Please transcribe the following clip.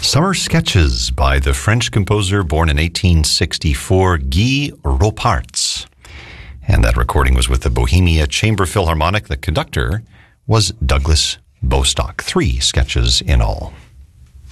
Summer Sketches by the French composer born in 1864, Guy Roparts. And that recording was with the Bohemia Chamber Philharmonic. The conductor was Douglas Bostock. 3 sketches in all.